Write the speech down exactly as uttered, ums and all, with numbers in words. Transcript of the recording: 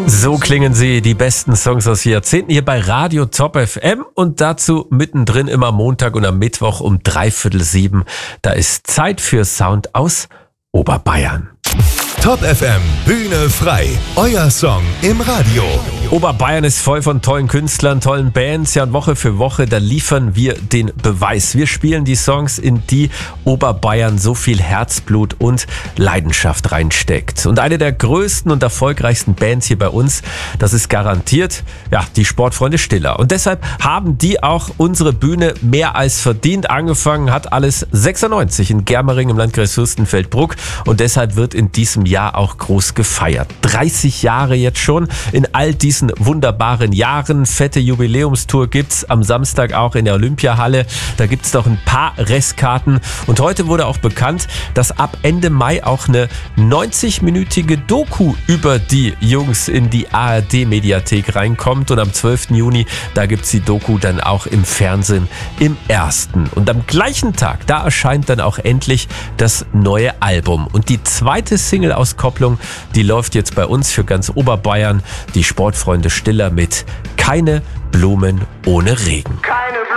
So klingen sie, die besten Songs aus Jahrzehnten hier bei Radio Top F M und dazu mittendrin immer Montag und am Mittwoch um dreiviertel sieben. Da ist Zeit für Sound aus Oberbayern. Top F M, Bühne frei, euer Song im Radio. Oberbayern ist voll von tollen Künstlern, tollen Bands. Ja, und Woche für Woche, da liefern wir den Beweis. Wir spielen die Songs, in die Oberbayern so viel Herzblut und Leidenschaft reinsteckt. Und eine der größten und erfolgreichsten Bands hier bei uns, das ist garantiert, ja, die Sportfreunde Stiller. Und deshalb haben die auch unsere Bühne mehr als verdient. Angefangen hat alles sechsundneunzig in Germering im Landkreis Fürstenfeldbruck. Und deshalb wird in diesem Jahr auch groß gefeiert. dreißig Jahre jetzt schon. In all diesen wunderbaren Jahren. Fette Jubiläumstour gibt's am Samstag auch in der Olympiahalle. Da gibt's noch ein paar Restkarten. Und heute wurde auch bekannt, dass ab Ende Mai auch eine neunzig-minütige Doku über die Jungs in die A R D-Mediathek reinkommt. Und am zwölften Juni, da gibt's die Doku dann auch im Fernsehen im Ersten. Und am gleichen Tag, da erscheint dann auch endlich das neue Album. Und die zweite Single-Auskopplung, die läuft jetzt bei uns für ganz Oberbayern. Die Sportfreunde Stiller mit Keine Blumen ohne Regen.